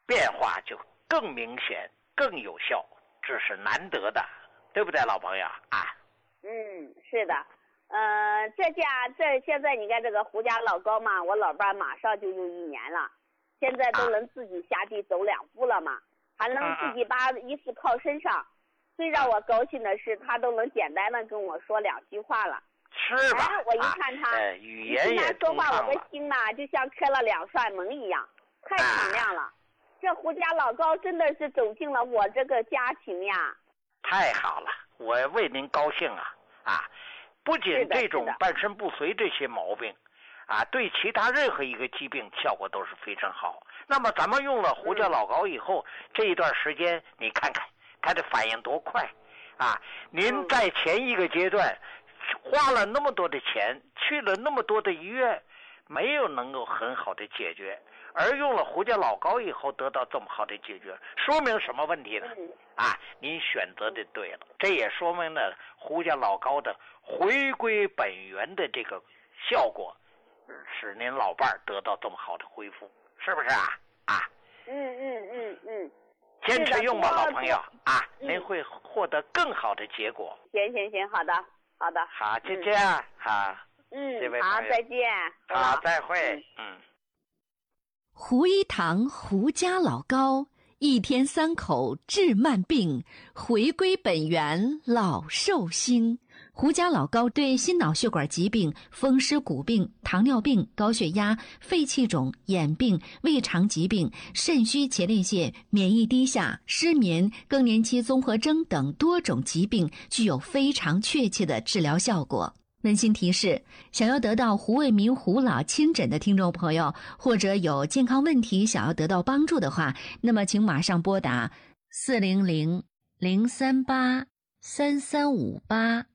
变化就更明显、更有效，这是难得的，对不对，老朋友啊？ 是的。这现在你看这个胡家老高嘛，我老伴马上就用1年了，现在都能自己下地走2步了嘛，还能自己把衣服靠身上。最让我高兴的是，他都能简单的跟我说2句话了。 是吧？ 我一看他， 语言也听他说话，我的心呐就像开了2扇门一样，太敞亮了。这胡家老高真的是走进了我这个家庭呀。 太好了，我为您高兴啊！不仅这种半身不遂这些毛病对其他任何一个疾病效果都是非常好。那么咱们用了胡家老高以后，这一段时间你看看它的反应多快您在前一个阶段花了那么多的钱，去了那么多的医院，没有能够很好的解决，而用了胡家老高以后得到这么好的解决，说明什么问题呢？您选择的对了，这也说明了胡家老高的回归本源的这个效果，使您老伴儿得到这么好的恢复，是不是坚持用吧，老朋友您会获得更好的结果。 行，好的。 好，就这样好。这位好，再见。 好，再会。 胡一堂胡家老高，1天3口治慢病，回归本源老寿星。胡家老高对心脑血管疾病、风湿骨病、糖尿病、高血压、肺气肿、眼病、胃肠疾病、肾虚前列腺、免疫低下、失眠、更年期综合征等多种疾病具有非常确切的治疗效果。温馨提示，想要得到胡卫民胡老亲诊的听众朋友，或者有健康问题想要得到帮助的话，那么请马上拨打400-038-3358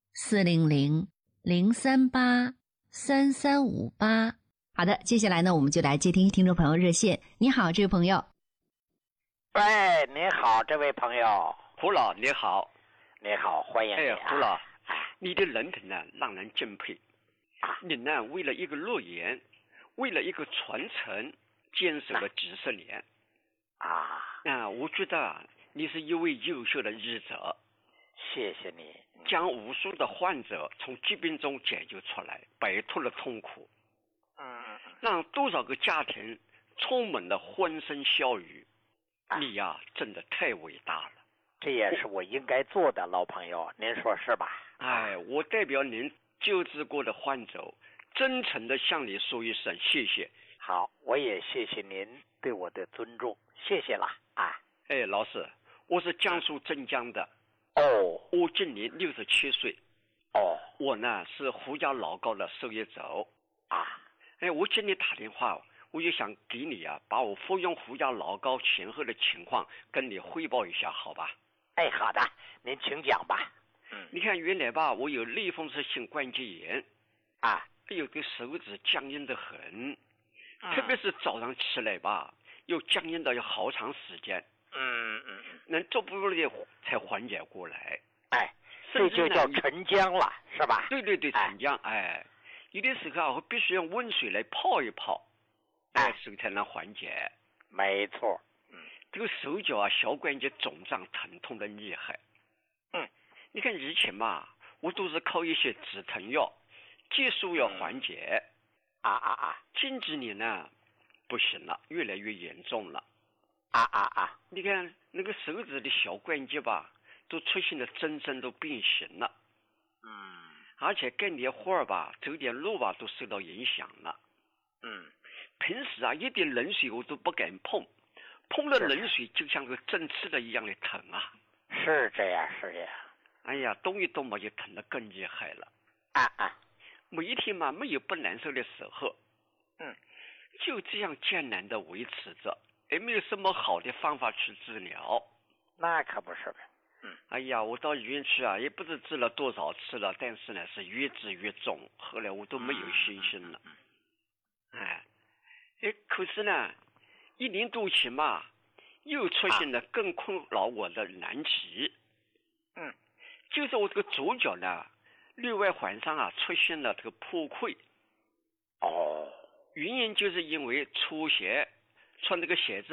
400-038-3358。好的，接下来呢，我们就来接听听众朋友热线。你好，这位朋友。 喂，你好，这位朋友。 胡老，你好。 你好，欢迎你胡老，你的人品呢，让人敬佩。你呢，为了一个诺言，为了一个传承，坚守了几十年。我觉得你是一位优秀的医者。 谢谢你。 将无数的患者从疾病中解救出来，摆脱了痛苦。让多少个家庭充满了欢声笑语。你呀，真的太伟大了。 这也是我应该做的，老朋友，您说是吧？ 我代表您救治过的患者，真诚的向你说一声谢谢。 好，我也谢谢您对我的尊重，谢谢了老师，我是江苏镇江的。我今年67岁。我呢是胡家老高的受益者。我今天打电话，我就想给你把我服用胡家老高前后的情况跟你汇报一下，好吧？ 好的，您请讲吧。 你看原来吧，我有类风湿性关节炎有个手指僵硬得很，特别是早上起来吧，又僵硬到要好长时间。能逐步的才缓解过来。 这就叫沉僵了，是吧？ 对，沉僵。有的时候我必须用温水来泡一泡，手才能缓解。 没错。 这个手脚小关节肿胀疼痛的厉害。你看以前嘛，我都是靠一些止疼药、激素药缓解。近几年呢，不行了，越来越严重了。你看那个手指的小关节吧，都出现了真正都变形了。而且干点活吧，走点路吧，都受到影响了。平时一点冷水我都不敢碰，碰了冷水就像个针刺的一样的疼是这样。 动一动嘛，就疼得更厉害了。每一天嘛，没有不难受的时候。就这样艰难的维持着，也没有什么好的方法去治疗。 那可不是呗。 我到医院去也不知治了多少次了，但是呢是越治越重，后来我都没有信心了。可是呢1年多前嘛，又出现了更困扰我的难题。就是我这个左脚呢，内外环上出现了这个破溃。原因就是因为出血，穿这个鞋子